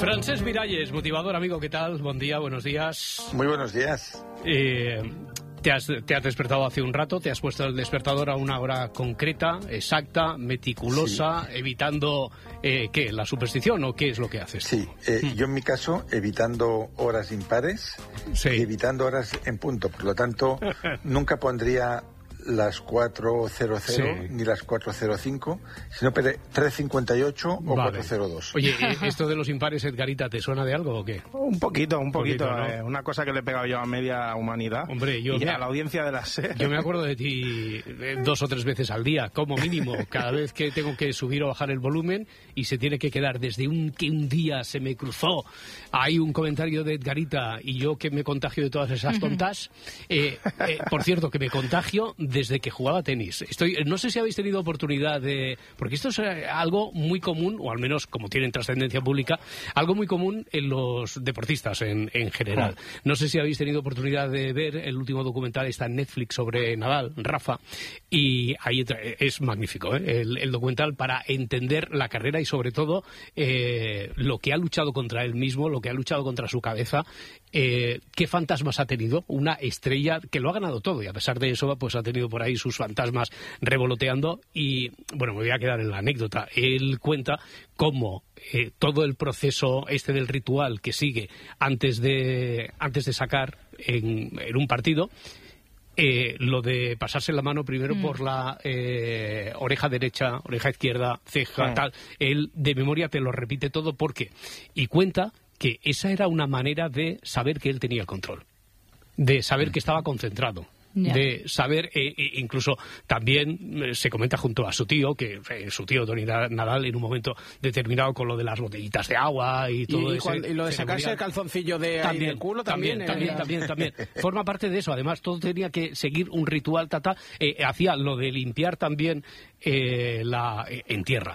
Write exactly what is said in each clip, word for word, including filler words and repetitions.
Francesc Miralles, motivador, amigo, ¿qué tal? Buen día, buenos días. Muy buenos días. Eh, te, has, te has despertado hace un rato, te has puesto el despertador a una hora concreta, exacta, meticulosa, sí. evitando, eh, ¿qué? ¿La superstición o qué es lo que haces? Sí, eh, hmm. yo en mi caso, evitando horas impares, sí. y evitando horas en punto. Por lo tanto, nunca pondría las cuatro cero cero sí. ni las cuatro cero cinco, sino tres cincuenta y ocho o vale. cuatro cero dos. Oye, ¿esto de los impares, Edgarita, te suena de algo o qué? Un poquito, un poquito. poquito ¿no? eh, una cosa que le he pegado yo a media humanidad. Hombre, yo y me, a la audiencia de la SER. Yo me acuerdo de ti dos o tres veces al día, como mínimo, cada vez que tengo que subir o bajar el volumen y se tiene que quedar desde un que un día se me cruzó. Hay un comentario de Edgarita y yo que me contagio de todas esas tontas. Eh, eh, por cierto, que me contagio desde que jugaba tenis. Estoy, no sé si habéis tenido oportunidad de... Porque esto es algo muy común, o al menos como tienen trascendencia pública, algo muy común en los deportistas en, en general. No sé si habéis tenido oportunidad de ver el último documental, está en Netflix, sobre Nadal, Rafa, y ahí es magnífico, ¿eh? el, el documental para entender la carrera y sobre todo eh, lo que ha luchado contra él mismo, lo que ha luchado contra su cabeza. Eh, ¿Qué fantasmas ha tenido? Una estrella que lo ha ganado todo y a pesar de eso pues ha tenido por ahí sus fantasmas revoloteando y bueno, me voy a quedar en la anécdota. Él cuenta cómo eh, todo el proceso este del ritual que sigue antes de, antes de sacar en, en un partido, Eh, lo de pasarse la mano primero mm. por la eh, oreja derecha, oreja izquierda, ceja, mm. tal, él de memoria te lo repite todo porque y cuenta que esa era una manera de saber que él tenía el control, de saber que estaba concentrado. Yeah. De saber, eh, incluso también eh, se comenta junto a su tío, que eh, su tío Toni Nadal en un momento determinado con lo de las botellitas de agua y todo y, eso. Y lo de sacarse el calzoncillo de también, ahí del culo también. También, también, también, también. Forma parte de eso. Además, todo tenía que seguir un ritual, tata. Eh, hacía lo de limpiar también eh, la eh, en tierra.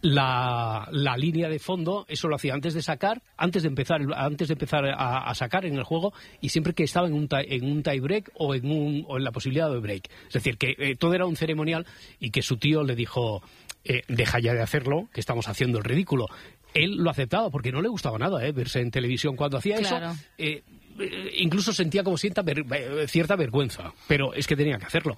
La, la línea de fondo, eso lo hacía antes de sacar, antes de empezar, antes de empezar a, a sacar en el juego y siempre que estaba en un tie, en un tie break o en un o en la posibilidad de break. Es decir, que eh, todo era un ceremonial y que su tío le dijo eh, deja ya de hacerlo, que estamos haciendo el ridículo. Él lo aceptaba porque no le gustaba nada eh, verse en televisión cuando hacía claro. eso. Eh, incluso sentía como cierta, ver, cierta vergüenza, pero es que tenía que hacerlo.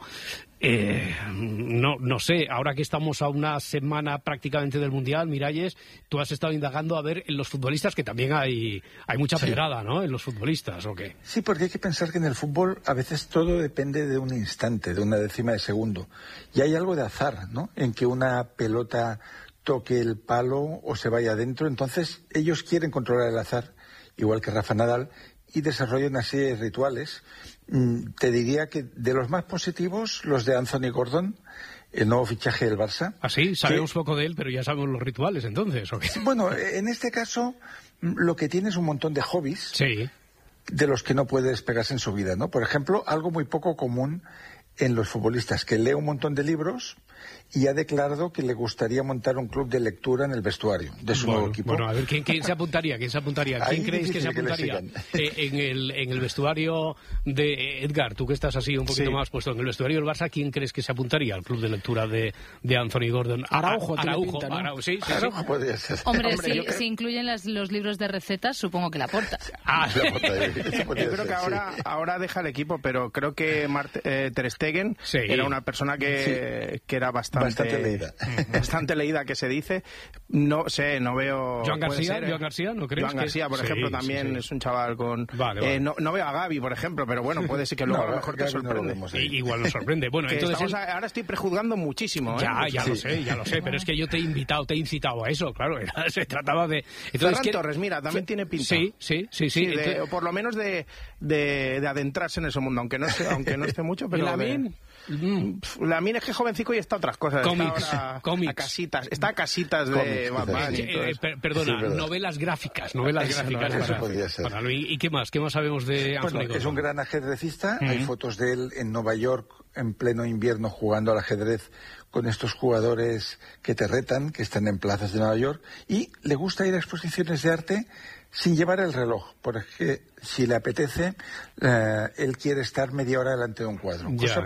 Eh, no, no sé, ahora que estamos a una semana prácticamente del Mundial, Miralles, tú has estado indagando a ver en los futbolistas, que también hay, hay mucha sí. pedrada, ¿no?, en los futbolistas, ¿o qué? Sí, porque hay que pensar que en el fútbol a veces todo depende de un instante, de una décima de segundo. Y hay algo de azar, ¿no?, en que una pelota toque el palo o se vaya adentro. Entonces ellos quieren controlar el azar, igual que Rafa Nadal, y desarrollan una serie de rituales. Mm, te diría que de los más positivos, los de Anthony Gordon, el nuevo fichaje del Barça. ¿Ah, sí? Sabemos que... poco de él, pero ya sabemos los rituales, entonces, ¿o qué? Bueno, en este caso, lo que tiene es un montón de hobbies, sí. de los que no puede despegarse en su vida, ¿no? Por ejemplo, algo muy poco común en los futbolistas, que lee un montón de libros y ha declarado que le gustaría montar un club de lectura en el vestuario de su bueno, nuevo equipo. Bueno, a ver, ¿quién, quién se apuntaría? ¿Quién se apuntaría? ¿Quién creéis que se apuntaría? Que eh, en, el, en el vestuario de Edgar, tú que estás así un poquito sí. más puesto, en el vestuario del Barça, ¿quién crees que se apuntaría al club de lectura de, de Anthony Gordon? Araujo, Araujo, pinta, ¿no? Araujo, sí, sí, Araujo sí. podría ser. Hombre, Hombre si, creo... si incluyen las, los libros de recetas, supongo que la porta. Ah, la porta, yo creo ser, que ahora, sí. ahora deja el equipo, pero creo que Mart, eh, Ter Stegen sí. era una persona que, sí. que era bastante, bastante leída. Bastante leída, que se dice. No sé, no veo... Joan García, ser, Joan García, ¿no crees? Joan García, por que... ejemplo, sí, también sí, sí. es un chaval con... Vale, vale. Eh, no, no veo a Gavi, por ejemplo, pero bueno, puede ser que luego no, a lo mejor te sorprende. No igual nos sorprende. Bueno, entonces estamos a, ahora estoy prejuzgando muchísimo. ¿eh? Ya, ya sí. lo sé, ya lo sé, pero es que yo te he invitado, te he incitado a eso, claro, era, se trataba de... Entonces, Ferran ¿qué... Torres, mira, también tiene pinta. Sí, sí, sí, sí. sí de, entonces... o por lo menos de, de, de adentrarse en ese mundo, aunque no esté, aunque no esté mucho, pero... ¿Y Lamine? Mm. Lamine es que es jovencico y está a otras cosas. Cómics, está ahora cómics. A casitas, está a casitas de Batman. Eh, eh, per, perdona, sí, novelas gráficas, novelas eso gráficas. No, para, eso podría ser. Para, ¿y, ¿Y qué más? ¿Qué más sabemos de Anthony bueno, Gordon? Es un gran ajedrecista, uh-huh. Hay fotos de él en Nueva York en pleno invierno jugando al ajedrez con estos jugadores que te retan, que están en plazas de Nueva York, y le gusta ir a exposiciones de arte sin llevar el reloj, porque si le apetece, eh, él quiere estar media hora delante de un cuadro, cosa ya, poco ya, común. Ya.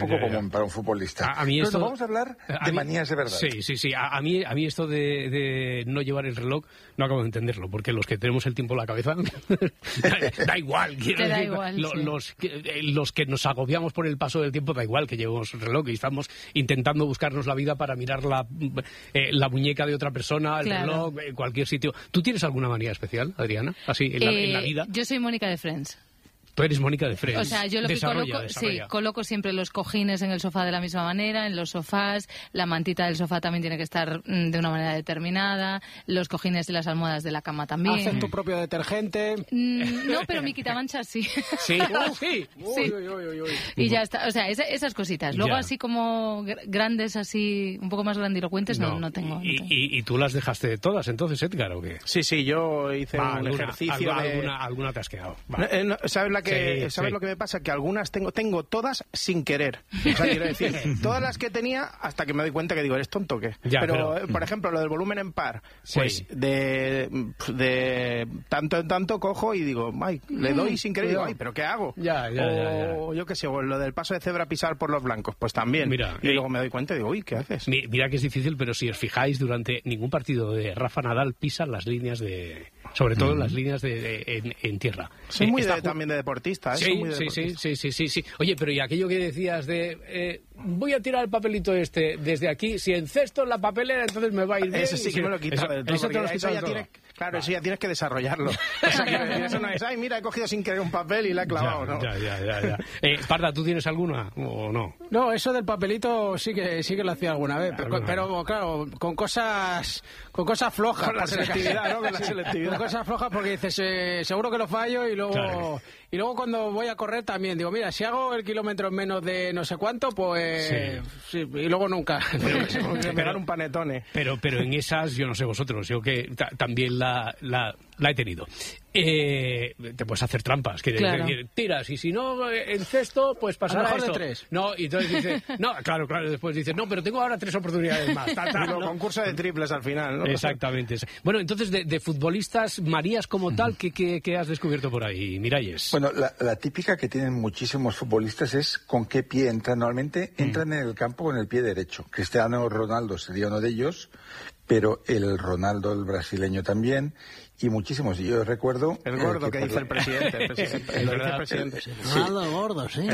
bien para un futbolista. A, a mí Pero esto, no, vamos a hablar de a mí, manías de verdad. Sí, sí, sí. A, a, mí, a mí esto de, de no llevar el reloj no acabo de entenderlo, porque los que tenemos el tiempo en la cabeza, da, da igual. Quiero da decir, igual, lo, sí. los, que, los que nos agobiamos por el paso del tiempo, da igual que llevemos el reloj y estamos intentando buscarnos la vida para mirar la, eh, la muñeca de otra persona, el claro. reloj, en cualquier sitio. ¿Tú tienes alguna manía especial, Adriana? Así, en la, Eh, en la vida. Yo soy Mónica de Friends. Tú eres Mónica de Friends. O sea, yo lo que desarrolla, coloco, desarrolla. sí, coloco siempre los cojines en el sofá de la misma manera, en los sofás, la mantita del sofá también tiene que estar mm, de una manera determinada, los cojines y las almohadas de la cama también. Haces tu propio detergente. Mm, no, pero mi quitamanchas sí. Sí, uh, sí. Sí. Uy, uy, uy, uy. Y ya está, o sea, esa- esas cositas. Luego Ya. así como gr- grandes, así, un poco más grandilocuentes, no, no, tengo. no Y, tengo. y- y tú las dejaste todas entonces, Edgar, ¿o qué? Sí, sí, yo hice Va, un alguna, ejercicio alguna, de... alguna, alguna te has quedado. Va. No, eh, no, ¿Sabes, la que, Sí, ¿sabes sí. lo que me pasa? Que algunas tengo tengo todas sin querer. O sea, quiero decir, todas las que tenía hasta que me doy cuenta que digo, ¿eres tonto o qué? Ya, pero, pero- eh, por ejemplo, lo del volumen en par, Sí. pues de, de tanto en tanto cojo y digo, ay, le doy sin querer y digo, ay, ¿pero qué hago? Ya, ya, ya, o yo qué sé, o lo del paso de cebra pisar por los blancos, pues también. Mira, y eh, luego me doy cuenta y digo, uy, ¿qué haces? Mi- Mira que es difícil, pero si os fijáis, durante ningún partido de Rafa Nadal pisa las líneas de... Sobre todo las líneas de, de- en, en tierra. Soy Eh, muy está de- ju- también de deportista, ¿eh? Sí, Soy muy de sí, sí, deportista. sí, sí, sí, sí. Oye, pero y aquello que decías de eh, voy a tirar el papelito este desde aquí, si encesto en la papelera, entonces me va a ir bien. Ese sí y que si- me lo he quitado eso- del todo, eso te lo has porque eso quitado ya todo. tienes, claro, Vale. eso ya tienes que desarrollarlo. O sea, quiero decir, eso no es, ay, mira, he cogido sin querer un papel y la he clavado, ya, ¿no? ya, ya, ya, ya. Eh, Parda, ¿tú tienes alguna o no? No, eso del papelito sí que sí que lo hacía alguna vez, pero, Alguna pero, claro, con cosas con cosas flojas. Con la por si acaso. selectividad, ¿no? Con la Sí, selectividad. Con cosas flojas porque dices, eh, seguro que lo fallo y luego Claro. y luego cuando voy a correr también digo, mira, si hago el kilómetro en menos de no sé cuánto, pues sí, y luego nunca. Que me dan un panetone. Pero, pero en esas, yo no sé vosotros, yo que ta- también la, la, la he tenido. Eh, te puedes hacer trampas, quiere Claro. decir, tiras y si no eh, en cesto, pues pasará mejor de esto. tres. No, y entonces dices, no, claro, claro, después dices, no, pero tengo ahora tres oportunidades más. tal, tal, Y luego ¿no? concurso de triples al final, ¿no? Exactamente. Bueno, entonces, de, de futbolistas, Marías como tal, ¿qué, qué, qué has descubierto por ahí, Miralles? Bueno, la, la típica que tienen muchísimos futbolistas es con qué pie entran. Normalmente Mm. entran en el campo con el pie derecho. Cristiano Ronaldo sería uno de ellos, pero el Ronaldo, el brasileño también, y muchísimos. Y yo recuerdo... El eh, gordo que por dice la- el presidente. El, presidente, el Es verdad. vicepresidente. Ronaldo gordo, sí.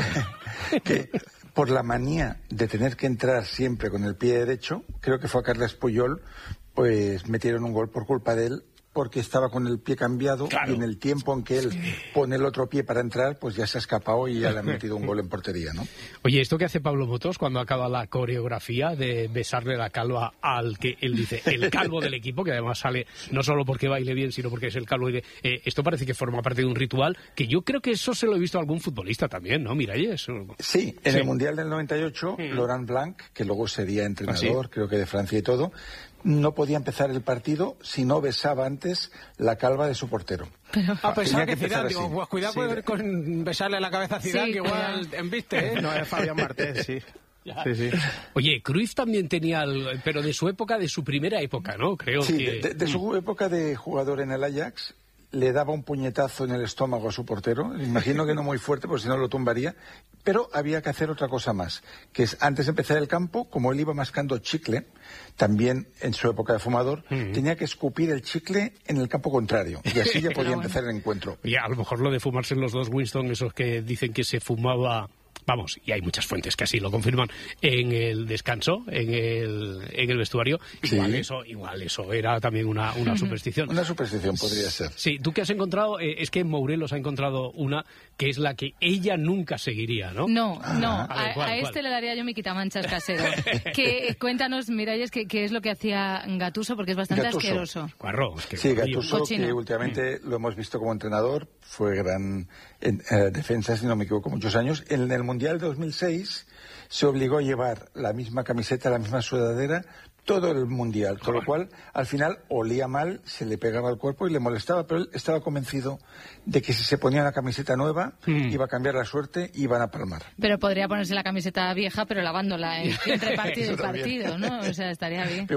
que por la manía de tener que entrar siempre con el pie derecho, creo que fue a Carles Puyol, pues metieron un gol por culpa de él, porque estaba con el pie cambiado Claro. y en el tiempo en que él pone el otro pie para entrar, pues ya se ha escapado y ya le ha metido un gol en portería, ¿no? Oye, ¿esto que hace Pablo Motos cuando acaba la coreografía de besarle la calva al que él dice, el calvo del equipo, que además sale no solo porque baile bien, sino porque es el calvo? Y de, eh, esto parece que forma parte de un ritual, que yo creo que eso se lo he visto a algún futbolista también, ¿no? Miralles. Sí, en Sí. el Mundial del noventa y ocho, Laurent Blanc, que luego sería entrenador, ¿Ah, sí? creo que de Francia y todo, no podía empezar el partido si no besaba antes la calva de su portero. Ah, pensaba Tenía que que empezar Zidane, digo, así. pues cuidado Sí. con, con besarle la cabeza a Zidane, Sí, que igual cuidado. embiste, ¿eh? No, es Fabián Martés, sí. Sí, sí. Oye, Cruyff también tenía, algo, pero de su época, de su primera época, ¿no? Creo Sí, que... de, de su época de jugador en el Ajax, le daba un puñetazo en el estómago a su portero. Imagino que no muy fuerte, porque si no lo tumbaría. Pero había que hacer otra cosa más, que es, antes de empezar el campo, como él iba mascando chicle, también en su época de fumador, tenía que escupir el chicle en el campo contrario. Y así ya podía bueno. empezar el encuentro. Y a lo mejor lo de fumarse en los dos Winston, esos que dicen que se fumaba, vamos, y hay muchas fuentes que así lo confirman, en el descanso, en el, en el vestuario, igual Sí. eso igual eso era también una, una superstición. Una superstición podría ser. Sí, tú que has encontrado, eh, es que Morelos ha encontrado una que es la que ella nunca seguiría, ¿no? No, no, A ver, a, ¿cuál, a cuál? este le daría yo mi quitamanchas casero. que cuéntanos, Miralles, qué, qué es lo que hacía Gattuso, porque es bastante Gattuso. asqueroso. Guarro, es que Sí, guarrillo. Gattuso, Cochino. que últimamente lo hemos visto como entrenador, fue gran en, eh, defensa, si no me equivoco, muchos años. En el Mundial de dos mil seis se obligó a llevar la misma camiseta, la misma sudadera, todo el Mundial, con lo cual al final olía mal, se le pegaba al cuerpo y le molestaba, pero él estaba convencido de que si se ponía una camiseta nueva, Mm. iba a cambiar la suerte y iban a palmar. Pero podría ponerse la camiseta vieja, pero lavándola en- entre partido y Eso también. partido, ¿no? O sea, estaría bien. Pero igual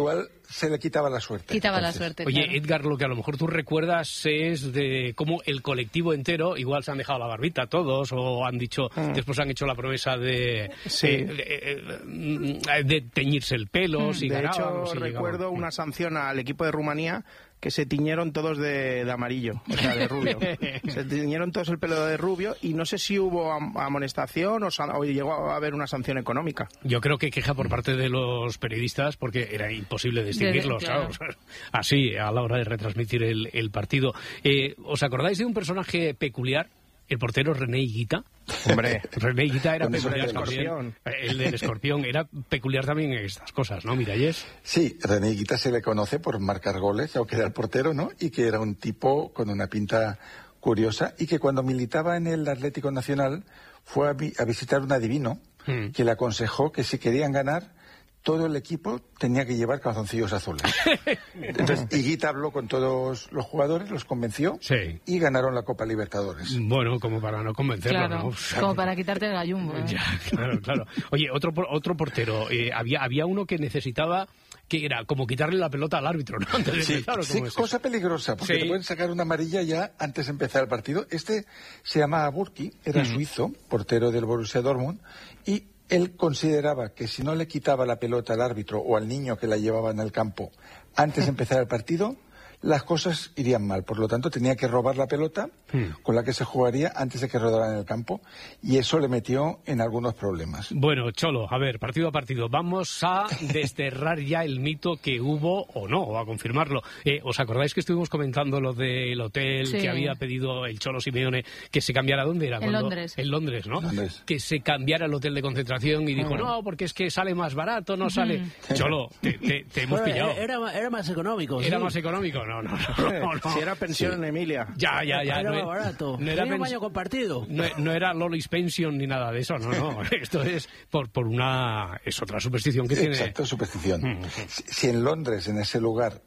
se le quitaba la suerte. Quitaba entonces. la suerte. Oye, claro. Edgar, lo que a lo mejor tú recuerdas es de cómo el colectivo entero, igual se han dejado la barbita todos, o han dicho, mm. después han hecho la promesa de, sí. eh, de, de, de teñirse el pelo, mm. si de ganaban, hecho, o si recuerdo llegaban. una sanción al equipo de Rumanía que se tiñeron todos de, de amarillo, o sea, de rubio. Se tiñeron todos el pelo de rubio y no sé si hubo am amonestación o, o llegó a haber una sanción económica. Yo creo que queja por parte de los periodistas porque era imposible distinguirlos, claro. ¿sabes? Así, a la hora de retransmitir el, el partido. Eh, ¿Os acordáis de un personaje peculiar? El portero René Higuita. Hombre, René Higuita era con peculiar el también. escorpión. El del escorpión era peculiar también en estas cosas, ¿no, Miralles? Sí, René Higuita se le conoce por marcar goles, aunque era el portero, ¿no? Y que era un tipo con una pinta curiosa y que cuando militaba en el Atlético Nacional fue a, vi a visitar un adivino mm. que le aconsejó que si querían ganar todo el equipo tenía que llevar calzoncillos azules. Entonces, Higuita habló con todos los jugadores, los convenció sí. y ganaron la Copa Libertadores. Bueno, como para no convencerlo, claro, ¿no? O sea, como para quitarte el gallumbo. ¿eh? Ya, claro, claro. Oye, otro, otro portero. Eh, había, había uno que necesitaba, que era como quitarle la pelota al árbitro, ¿no? Antes de sí, empezar, sí, es cosa peligrosa, porque sí. te pueden sacar una amarilla ya antes de empezar el partido. Este se llama Burki, era mm. suizo, portero del Borussia Dortmund, y él consideraba que si no le quitaba la pelota al árbitro o al niño que la llevaba en el campo antes de empezar el partido, las cosas irían mal. Por lo tanto, tenía que robar la pelota hmm. con la que se jugaría antes de que rodara en el campo, y eso le metió en algunos problemas. Bueno, Cholo, a ver, partido a partido. Vamos a desterrar ya el mito que hubo, o no, o a confirmarlo. Eh, ¿Os acordáis que estuvimos comentando lo del hotel sí. que había pedido el Cholo Simeone que se cambiara? ¿Dónde era? En Cuando... Londres. En Londres, ¿no? Londres. Que se cambiara el hotel de concentración y dijo, uh-huh. no, porque es que sale más barato, no sale... Uh-huh. Cholo, te, te, te hemos Pero pillado. Era, era más económico. Era sí. más económico. No, no, no, no. Si era pensión sí. en Emilia. Ya, ya, ya. Era no, más barato. No era un pens... baño compartido. No, no era Lolis Pension ni nada de eso, no, no. Esto es por, por una... Es otra superstición que tiene... Exacto, superstición. Mm. Si, si en Londres, en ese lugar,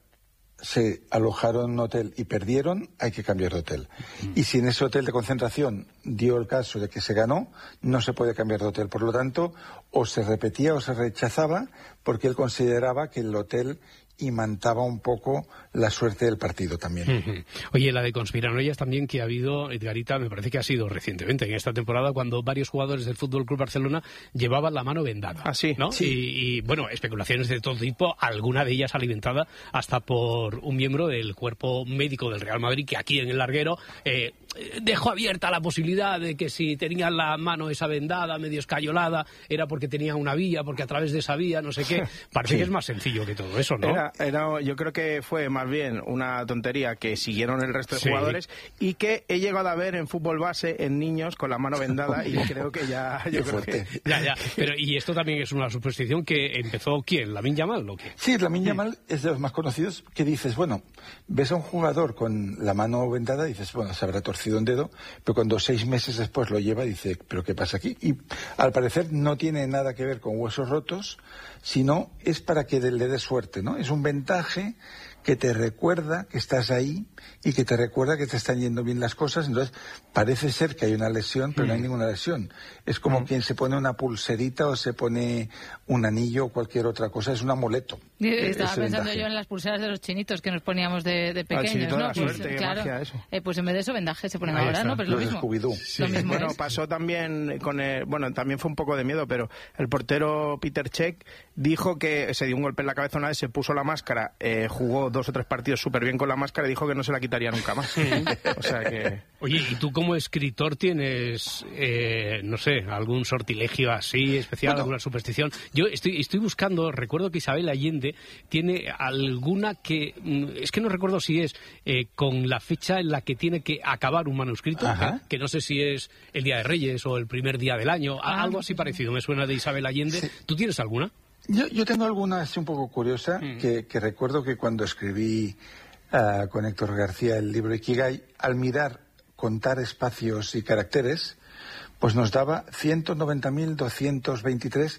se alojaron en un hotel y perdieron, hay que cambiar de hotel. Mm. Y si en ese hotel de concentración dio el caso de que se ganó, no se puede cambiar de hotel. Por lo tanto, o se repetía o se rechazaba, porque él consideraba que el hotel imantaba un poco la suerte del partido también. Uh-huh. Oye, la de conspiranoias también que ha habido, Edgarita, me parece que ha sido recientemente, en esta temporada, cuando varios jugadores del Fútbol Club Barcelona llevaban la mano vendada. ¿Ah, sí? ¿no? Sí. Y, y, bueno, especulaciones de todo tipo, alguna de ellas alimentada hasta por un miembro del cuerpo médico del Real Madrid, que aquí en el larguero eh, dejó abierta la posibilidad de que si tenían la mano esa vendada, medio escayolada, era porque tenía una vía, porque a través de esa vía, no sé qué. Parece sí. que es más sencillo que todo eso, ¿no? Era, era, yo creo que fue más bien una tontería que siguieron el resto de sí. jugadores y que he llegado a ver en fútbol base en niños con la mano vendada y creo que ya... Yo creo que... ya, ya. Pero, y esto también es una superstición que empezó, ¿quién? ¿Lamine Yamal o qué? Sí, Lamine Yamal sí. es de los más conocidos, que dices, bueno, ves a un jugador con la mano vendada y dices, bueno, se habrá torcido un dedo, pero cuando seis meses después lo lleva, dice, ¿pero qué pasa aquí? Y al parecer no tiene nada que ver con huesos rotos, sino es para que le dé suerte, ¿no? Es un vendaje que te recuerda que estás ahí y que te recuerda que te están yendo bien las cosas. Entonces, parece ser que hay una lesión, pero mm. no hay ninguna lesión. Es como mm. quien se pone una pulserita o se pone un anillo o cualquier otra cosa. Es un amuleto. Estaba pensando vendaje. yo en las pulseras de los chinitos que nos poníamos de, de pequeños, ¿no? De suerte, pues, claro, magia, eso. Eh, pues en vez de eso, vendaje se ponen Ahí ahora, está. ¿no? Pero es los lo mismo. Sí. Lo mismo bueno, es. pasó también con el, bueno, también fue un poco de miedo, pero el portero Peter Cech dijo que se dio un golpe en la cabeza una vez, se puso la máscara, eh, jugó dos o tres partidos súper bien con la máscara y dijo que no se la quitaría nunca más. O sea que... Oye, ¿y tú como escritor tienes, eh, no sé, algún sortilegio así especial, bueno, alguna superstición? Yo estoy, estoy buscando, recuerdo que Isabel Allende tiene alguna que, es que no recuerdo si es eh, con la fecha en la que tiene que acabar un manuscrito, que, que no sé si es el Día de Reyes o el primer día del año, ah, algo así parecido, me suena de Isabel Allende. Sí. ¿Tú tienes alguna? Yo, yo tengo alguna así un poco curiosa, mm. que, que recuerdo que cuando escribí uh, con Héctor García el libro Ikigai, al mirar, contar espacios y caracteres, pues nos daba ciento noventa mil doscientos veintitrés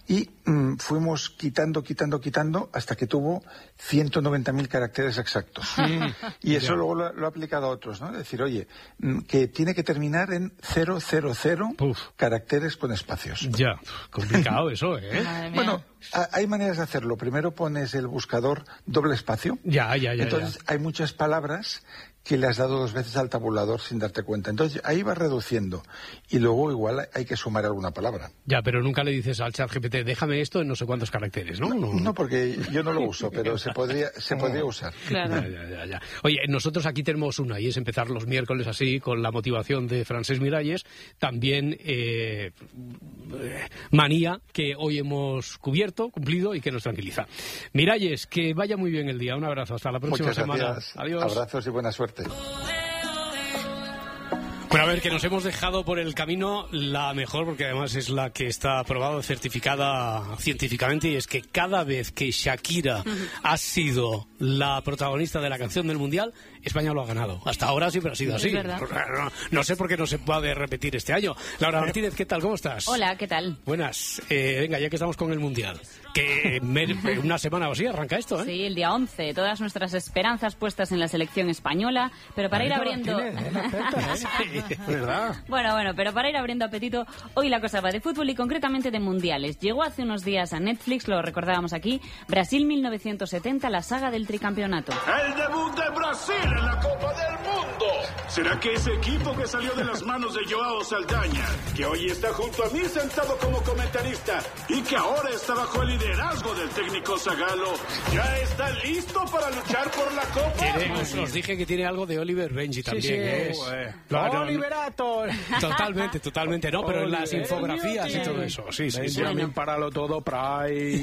y mm, fuimos quitando, quitando, quitando hasta que tuvo ciento noventa mil caracteres exactos. Y eso luego lo, lo ha aplicado a otros, ¿no? Es decir, oye, mm, que tiene que terminar en cero cero cero caracteres con espacios. Ya, complicado eso, ¿eh? Bueno, a, hay maneras de hacerlo. Primero pones el buscador doble espacio. Ya, ya, ya. Entonces ya. hay muchas palabras que le has dado dos veces al tabulador sin darte cuenta. Entonces ahí vas reduciendo y luego igual hay que sumar alguna palabra. Ya, pero nunca le dices al ChatGPT, déjame esto en no sé cuántos caracteres, ¿no? No, no, porque yo no lo uso, pero se podría, se podría usar. Claro. Ya, ya, ya, ya. Oye, nosotros aquí tenemos una y es empezar los miércoles así con la motivación de Francesc Miralles, también eh, manía que hoy hemos cubierto, cumplido y que nos tranquiliza. Miralles, que vaya muy bien el día. Un abrazo, hasta la próxima Muchas semana. gracias. Adiós. Abrazos y buena suerte. Bueno, a ver, que nos hemos dejado por el camino la mejor, porque además es la que está aprobada, certificada científicamente, y es que cada vez que Shakira ha sido la protagonista de la canción del Mundial, España lo ha ganado. Hasta ahora siempre ha sido así. Es verdad. No, no sé por qué no se puede repetir este año. Laura Martínez, ¿qué tal? ¿Cómo estás? Hola, ¿qué tal? Buenas. Eh, venga, ya que estamos con el Mundial, que en una semana o así arranca esto, ¿eh? Sí, el día once. Todas nuestras esperanzas puestas en la selección española, pero para ir abriendo... ¿Verdad? Bueno, bueno, pero para ir abriendo apetito, hoy la cosa va de fútbol y concretamente de mundiales. Llegó hace unos días a Netflix, lo recordábamos aquí, Brasil mil novecientos setenta, la saga del tricampeonato. El debut de Brasil en la Copa del Mundo. ¿Será que ese equipo que salió de las manos de Joao Saldaña, que hoy está junto a mí sentado como comentarista y que ahora está bajo el liderazgo del técnico Zagallo, ya está listo para luchar por la Copa? Tiene, os, os dije que tiene algo de Oliver Benji también. Sí, sí. ¿eh? Ué. Claro, Oliverato. Totalmente, totalmente, no, pero en las Oliver. infografías y todo eso. Sí, sí, sí. Benjamin, páralo todo, Price.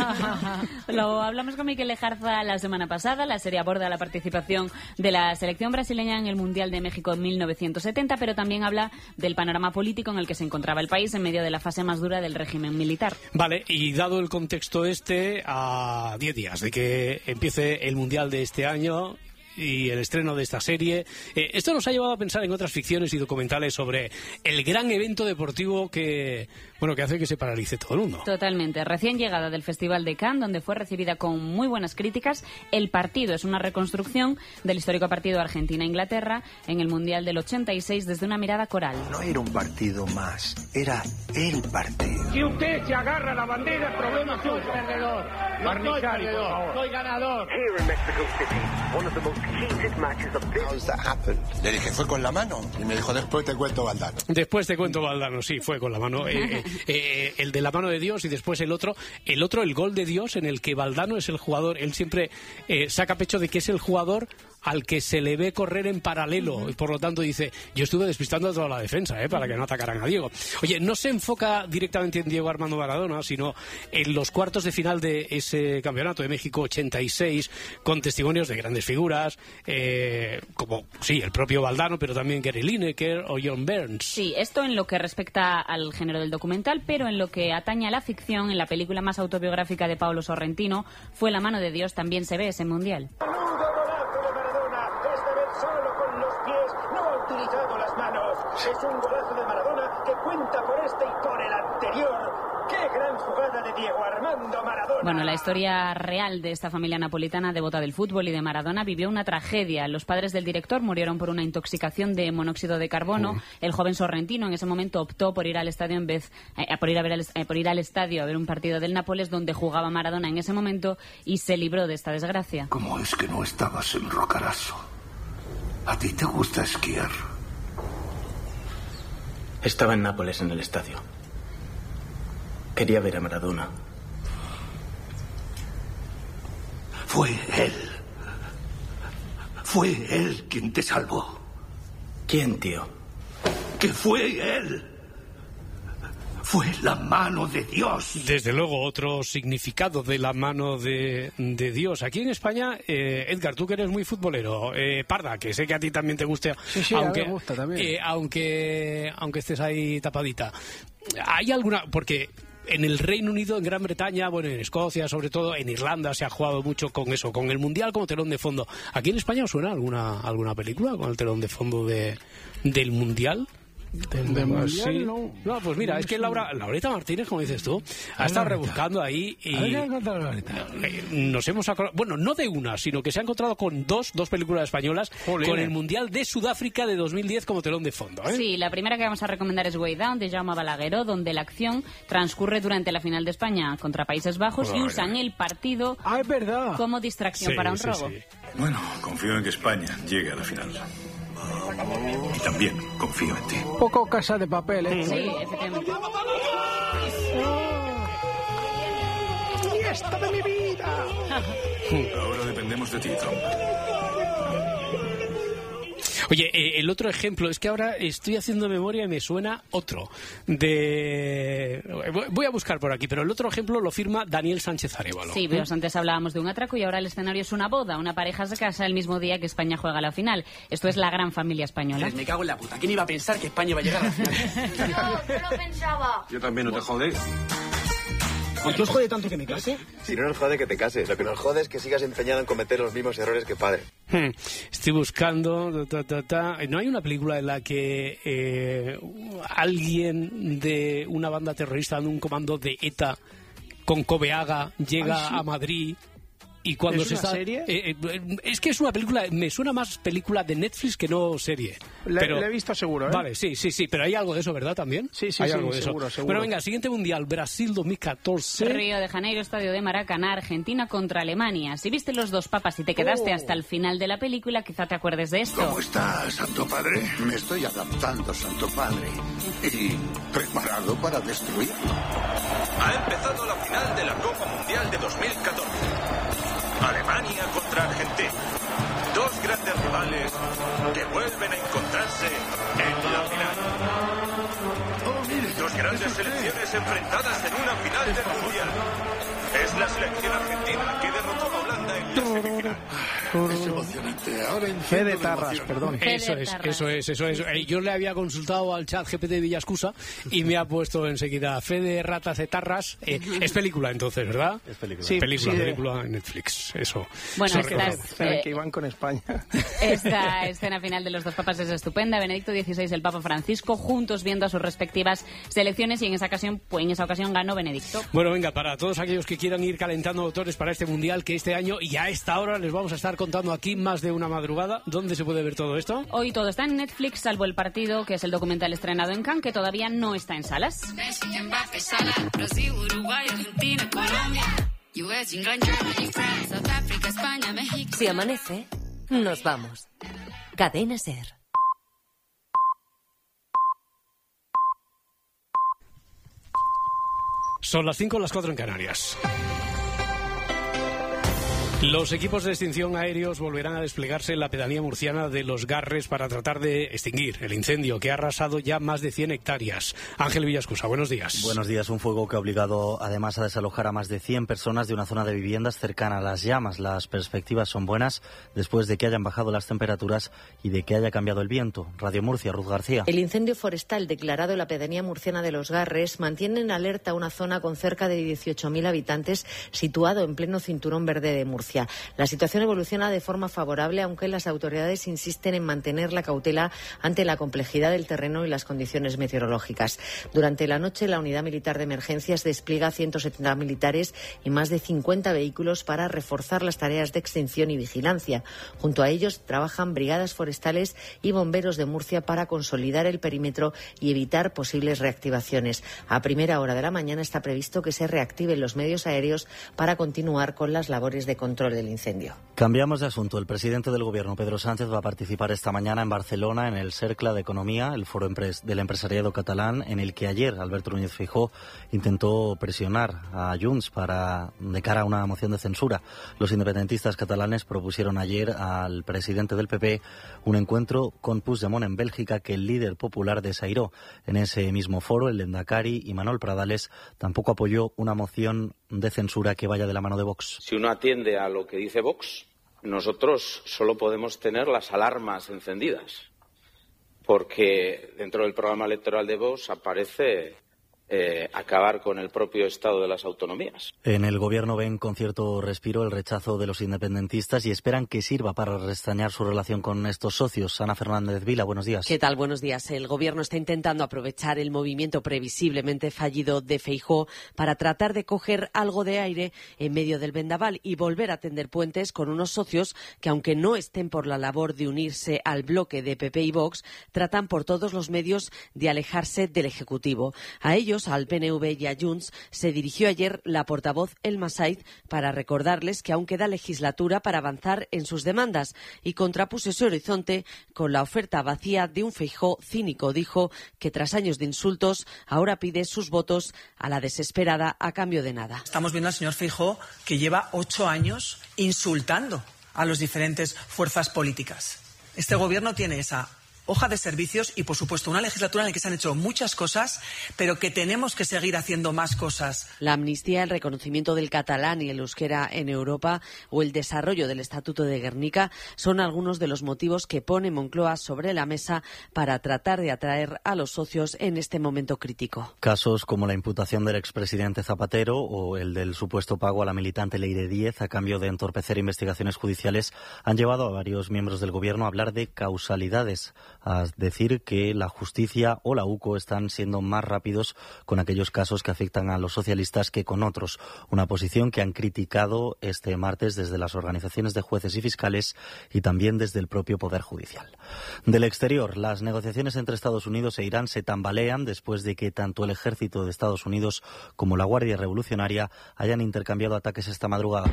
Lo hablamos con Miquel Lejarza la semana pasada. La serie aborda la participación de la selección brasileña en el Mundial de México en mil novecientos setenta, pero también habla del panorama político en el que se encontraba el país en medio de la fase más dura del régimen militar. Vale, y dado el contexto este, a diez días de que empiece el Mundial de este año y el estreno de esta serie, eh, esto nos ha llevado a pensar en otras ficciones y documentales sobre el gran evento deportivo que, bueno, que hace que se paralice todo el mundo. Totalmente. Recién llegada del Festival de Cannes, donde fue recibida con muy buenas críticas, El Partido es una reconstrucción del histórico partido Argentina-Inglaterra en el Mundial del ochenta y seis desde una mirada coral. No era un partido más, era el partido. Si usted se agarra a la bandera, el problema es suyo. Soy perdedor. No soy perdedor, soy ganador. Here in Mexico City, one of the most heated matches of this. How does that happen? Le dije, fue con la mano. Y me dijo, después te cuento, Valdano. Después te cuento, Valdano, sí, fue con la mano. Eh, eh, eh, el de la mano de Dios y después el otro, el otro, el gol de Dios, en el que Valdano es el jugador, él siempre eh, saca pecho de que es el jugador al que se le ve correr en paralelo, uh-huh. y por lo tanto dice, yo estuve despistando a toda la defensa, ¿eh? Para que no atacaran a Diego. Oye, no se enfoca directamente en Diego Armando Maradona, sino en los cuartos de final de ese campeonato de México ochenta y seis, con testimonios de grandes figuras, eh, como, sí, el propio Valdano, pero también Gary Lineker o John Burns. Sí, esto en lo que respecta al género del documental, pero en lo que atañe a la ficción, en la película más autobiográfica de Paolo Sorrentino, Fue la mano de Dios, también se ve ese mundial. Es un golazo de Maradona que cuenta por este y por el anterior. ¡Qué gran jugada de Diego Armando Maradona! Bueno, la historia real de esta familia napolitana devota del fútbol y de Maradona vivió una tragedia. Los padres del director murieron por una intoxicación de monóxido de carbono. Uh. El joven Sorrentino en ese momento optó por ir al estadio en vez eh, por ir a ver al, eh, por ir al estadio a ver un partido del Nápoles donde jugaba Maradona en ese momento y se libró de esta desgracia. ¿Cómo es que no estabas en Roccaraso? ¿A ti te gusta esquiar? Estaba en Nápoles en el estadio. Quería ver a Maradona. Fue él. Fue él quien te salvó. ¿Quién, tío? Que fue él. Fue la mano de Dios. Desde luego, otro significado de la mano de, de Dios. Aquí en España, eh, Edgar, tú que eres muy futbolero, eh, Parda, que sé que a ti también te gusta, sí, sí, aunque, a mí me gusta también. Eh, aunque, aunque estés ahí tapadita. ¿Hay alguna...? Porque en el Reino Unido, en Gran Bretaña, bueno, en Escocia, sobre todo, en Irlanda se ha jugado mucho con eso, con el Mundial como telón de fondo. ¿Aquí en España os suena alguna, alguna película con el telón de fondo de, del Mundial? Del De Mundial, sí. no. No, pues mira, No es que sé. Laura, Laurita Martínez, como dices tú, ha Ah, estado Laurita. rebuscando ahí y A ver, ¿qué ha encontrado Laurita? eh, nos hemos acordado, bueno, no de una, sino que se ha encontrado con dos, dos películas españolas, Jolín. con el Mundial de Sudáfrica de dos mil diez como telón de fondo, ¿eh? Sí, la primera que vamos a recomendar es Way Down, de Jaume Balagueró, donde la acción transcurre durante la final de España contra Países Bajos y Vale. usan el partido Ah, es verdad. como distracción Sí, para un sí, robo. sí. Bueno, confío en que España llegue a la final. Y también confío en ti. Poco Casa de Papel, ¿eh? Sí, efectivamente. ¡Fiesta de mi vida! Ahora dependemos de ti, Tom. Oye, eh, el otro ejemplo, es que ahora estoy haciendo memoria y me suena otro. De Voy a buscar por aquí, pero el otro ejemplo lo firma Daniel Sánchez Arévalo. Sí, pero antes hablábamos de un atraco y ahora el escenario es una boda. Una pareja se casa el mismo día que España juega la final. Esto es La Gran Familia Española. Me cago en la puta. ¿Quién iba a pensar que España iba a llegar a la final? No, no lo pensaba. Yo también, no te jodes. ¿Por qué os jode tanto que me case? Si no nos jode que te cases, lo que nos jode es que sigas empeñado en cometer los mismos errores que padre. Hmm, Estoy buscando. Ta, ta, ta. ¿No hay una película en la que eh, alguien de una banda terrorista en un comando de ETA con Cobeaga llega Ay, sí. a Madrid? Y cuando ¿Es se una está, serie? eh, eh, es que es una película, me suena más película de Netflix que no serie. La, Pero- la he visto seguro, ¿eh? Vale, sí, sí, sí, pero hay algo de eso, ¿verdad? También. Sí, sí, hay sí, algo de seguro, eso. seguro. Bueno, venga, siguiente mundial, Brasil dos mil catorce. Río de Janeiro, Estadio de Maracaná, Argentina contra Alemania. Si viste Los Dos Papas y te quedaste Oh. hasta el final de la película, quizá te acuerdes de esto. ¿Cómo estás, Santo Padre? Me estoy adaptando, Santo Padre. Y preparado para destruir. Ha empezado la final de la Copa Mundial de dos mil catorce. Alemania contra Argentina. Dos grandes rivales que vuelven a encontrarse en la final. Dos grandes selecciones enfrentadas en una final del Mundial. Es la selección argentina que derrotó a Holanda en la semifinal. Es emocionante. Ahora Fe entiendo de la tarras, emoción. perdón. Eso de es, Tarras. eso es, eso es. Eh, Yo le había consultado al chat G P T de Villascusa y me ha puesto enseguida Fe de ratas de tarras. Eh, es película entonces, ¿verdad? Es película. Sí, película, sí, de- película en Netflix, eso. Bueno, Eso estas- recuerdo. En el Eh, que iban con España. Esta escena final de Los Dos Papas es estupenda. Benedicto dieciséis y el Papa Francisco juntos viendo a sus respectivas selecciones y en esa ocasión, pues en esa ocasión ganó Benedicto. Bueno, venga, para todos aquellos que quieran ir calentando motores para este mundial que este año y a esta hora les vamos a estar contando aquí más de una madrugada. ¿Dónde se puede ver todo esto? Hoy todo está en Netflix, salvo el partido, que es el documental estrenado en Cannes, que todavía no está en salas. Messi, Mbappé, Salah, Brasil, Uruguay, Argentina, Colombia, U S, England, Germany, France, South Africa, España, México. Si amanece, nos vamos. Cadena Ser. Son las cinco, las cuatro en Canarias. Los equipos de extinción aéreos volverán a desplegarse en la pedanía murciana de Los Garres para tratar de extinguir el incendio que ha arrasado ya más de cien hectáreas. Ángel Villascusa, buenos días. Buenos días. Un fuego que ha obligado además a desalojar a más de cien personas de una zona de viviendas cercana a las llamas. Las perspectivas son buenas después de que hayan bajado las temperaturas y de que haya cambiado el viento. Radio Murcia, Ruth García. El incendio forestal declarado en la pedanía murciana de Los Garres mantiene en alerta una zona con cerca de dieciocho mil habitantes situado en pleno cinturón verde de Murcia. La situación evoluciona de forma favorable, aunque las autoridades insisten en mantener la cautela ante la complejidad del terreno y las condiciones meteorológicas. Durante la noche, la Unidad Militar de Emergencias despliega ciento setenta militares y más de cincuenta vehículos para reforzar las tareas de extinción y vigilancia. Junto a ellos trabajan brigadas forestales y bomberos de Murcia para consolidar el perímetro y evitar posibles reactivaciones. A primera hora de la mañana está previsto que se reactiven los medios aéreos para continuar con las labores de control del incendio. Cambiamos de asunto. El presidente del Gobierno, Pedro Sánchez, va a participar esta mañana en Barcelona en el Cercle de Economía, el foro empres- del empresariado catalán, en el que ayer Alberto Núñez Feijóo intentó presionar a Junts para de cara a una moción de censura. Los independentistas catalanes propusieron ayer al presidente del P P un encuentro con Puigdemont en Bélgica, que el líder popular desairó. En ese mismo foro, el Lehendakari y Manuel Pradales tampoco apoyó una moción de censura que vaya de la mano de Vox. Si uno atiende a lo que dice Vox, nosotros solo podemos tener las alarmas encendidas, porque dentro del programa electoral de Vox aparece eh, acabar con el propio estado de las autonomías. En el gobierno ven con cierto respiro el rechazo de los independentistas y esperan que sirva para restañar su relación con estos socios. Ana Fernández Vila, buenos días. ¿Qué tal? Buenos días. El gobierno está intentando aprovechar el movimiento previsiblemente fallido de Feijóo para tratar de coger algo de aire en medio del vendaval y volver a tender puentes con unos socios que, aunque no estén por la labor de unirse al bloque de P P y Vox, tratan por todos los medios de alejarse del Ejecutivo. A ellos, al P N V y a Junts, se dirigió ayer la portavoz Elma Said para recordarles que aún queda legislatura para avanzar en sus demandas y contrapuso ese horizonte con la oferta vacía de un Feijóo cínico. Dijo que tras años de insultos ahora pide sus votos a la desesperada a cambio de nada. Estamos viendo al señor Feijóo que lleva ocho años insultando a las diferentes fuerzas políticas. Este gobierno tiene esa hoja de servicios y, por supuesto, una legislatura en la que se han hecho muchas cosas, pero que tenemos que seguir haciendo más cosas. La amnistía, el reconocimiento del catalán y el euskera en Europa o el desarrollo del Estatuto de Gernika son algunos de los motivos que pone Moncloa sobre la mesa para tratar de atraer a los socios en este momento crítico. Casos como la imputación del expresidente Zapatero o el del supuesto pago a la militante Leire Díez a cambio de entorpecer investigaciones judiciales han llevado a varios miembros del gobierno a hablar de causalidades, a decir que la justicia o la U C O están siendo más rápidos con aquellos casos que afectan a los socialistas que con otros. Una posición que han criticado este martes desde las organizaciones de jueces y fiscales y también desde el propio Poder Judicial. Del exterior, las negociaciones entre Estados Unidos e Irán se tambalean después de que tanto el ejército de Estados Unidos como la Guardia Revolucionaria hayan intercambiado ataques esta madrugada.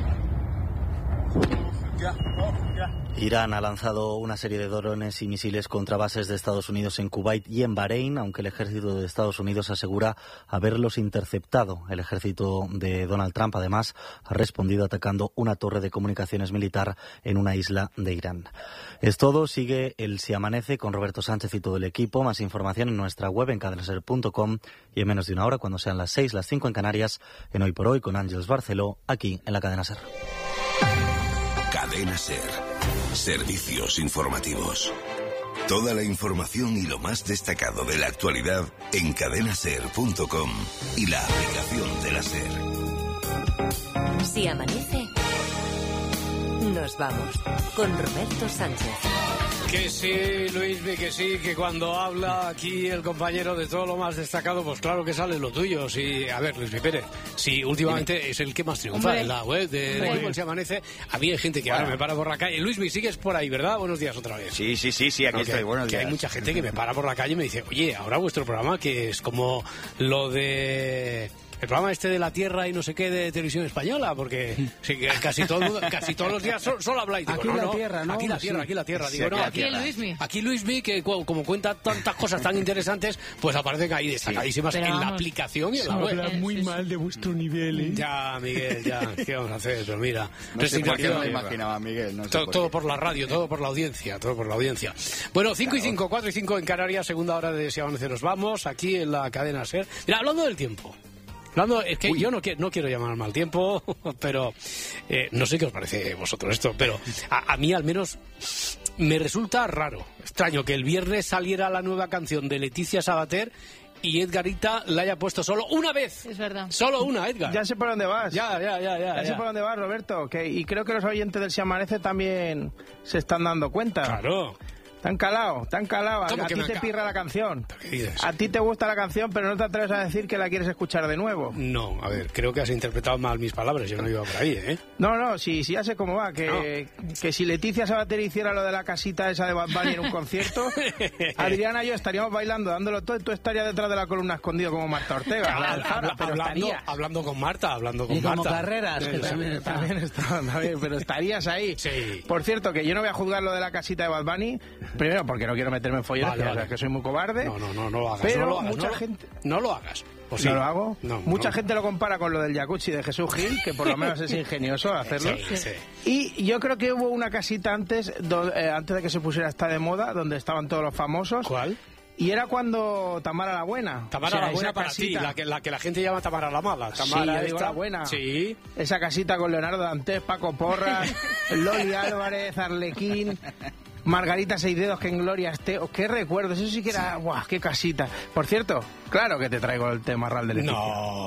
Irán ha lanzado una serie de drones y misiles contra bases de Estados Unidos en Kuwait y en Bahrein, aunque el ejército de Estados Unidos asegura haberlos interceptado. El ejército de Donald Trump, además, ha respondido atacando una torre de comunicaciones militar en una isla de Irán. Es todo. Sigue el Si Amanece con Roberto Sánchez y todo el equipo. Más información en nuestra web en cadena ser punto com y en menos de una hora, cuando sean las seis, las cinco en Canarias, en Hoy por Hoy con Ángeles Barceló, aquí en la cadena SER. Cadena SER. Servicios informativos. Toda la información y lo más destacado de la actualidad en cadena ser punto com y la aplicación de la SER. Si amanece, nos vamos con Roberto Sánchez. Que sí, Luismi, que sí, que cuando habla aquí el compañero de todo lo más destacado, pues claro que sale lo tuyo. Sí, a ver, Luismi Pérez, sí, últimamente Dime. Es el que más triunfa Hombre. En la web de Fútbol Se Amanece. A mí hay gente que bueno. ahora me para por la calle. Luismi, sigues por ahí, ¿verdad? Buenos días otra vez. Sí, sí, sí, sí, aquí no, estoy, que, buenos que días. Hay mucha gente que me para por la calle y me dice, oye, ahora vuestro programa, que es como lo de... el programa este de la Tierra y no sé qué de Televisión Española, porque sí, que casi, todo, casi todos los días solo, solo habláis. Digo, aquí no, la no, Tierra, ¿no? Aquí la Tierra, sí. aquí la Tierra. Sí, Digo, aquí no, la aquí, tierra. Luismi. Aquí Luismi, que como cuenta tantas cosas tan interesantes, pues aparecen ahí destacadísimas sí. en la aplicación y en la web. Hablar muy mal de vuestro nivel, ¿eh? Ya, Miguel, ya. ¿Qué vamos a hacer? Pero mira. No sé por qué me lo imaginaba, Miguel. No sé todo, por, todo por la radio, todo por la audiencia, todo por la audiencia. Bueno, cinco claro. y cinco, cuatro y cinco en Canarias, segunda hora de Si Amanece nos vamos, aquí en la cadena SER. Mira, hablando del tiempo. Hablando, es que Uy. yo no, quiero, no quiero llamar al mal tiempo, pero eh, no sé qué os parece vosotros esto, pero a, a mí al menos me resulta raro, extraño que el viernes saliera la nueva canción de Leticia Sabater y Edgarita la haya puesto solo una vez. Es verdad. Solo una, Edgar. Ya sé por dónde vas. Ya, ya, ya. Ya, ya, ya. sé por dónde vas, Roberto. Que, y creo que los oyentes del Si Amanece también se están dando cuenta. Claro. Tan calado, tan calado. A, a ti te pirra la canción. A ti te gusta la canción, pero no te atreves a decir que la quieres escuchar de nuevo. No, a ver, creo que has interpretado mal mis palabras. Yo no iba por ahí, ¿eh? No, no, sí, sí, ya sé cómo va. Que, no. que si Leticia Sabater hiciera lo de la casita esa de Bad Bunny en un concierto, Adriana y yo estaríamos bailando, dándolo todo, y tú estarías detrás de la columna escondido como Marta Ortega. Habla, habla, pero hablando, hablando con Marta, hablando con y Marta. Y como Carreras, que sí, también está. También está, también, pero estarías ahí. Sí. Por cierto, que yo no voy a juzgar lo de la casita de Bad Bunny, primero porque no quiero meterme en follones, vale, vale. que soy muy cobarde. No, no, no, no lo hagas. Pero no lo hagas, mucha no, gente... No lo hagas. ¿O sí? ¿No lo hago? No, mucha no. gente lo compara con lo del jacuzzi de Jesús Gil, que por lo menos es ingenioso hacerlo. Sí, sí. Y yo creo que hubo una casita antes, do, eh, antes de que se pusiera esta de moda, donde estaban todos los famosos. ¿Cuál? Y era cuando Tamara la Buena. Tamara o sea, la Buena para casita. ti, la que, la que la gente llama Tamara la Mala. Tamara sí, esta, la Buena. Sí. Esa casita con Leonardo Dantes, Paco Porras, Loli Álvarez, Arlequín... Margarita Seis Dedos, que en gloria esté. Oh, qué recuerdos, eso sí que era, guau, qué casita. Por cierto, claro que te traigo el tema Ral de Leticia. No.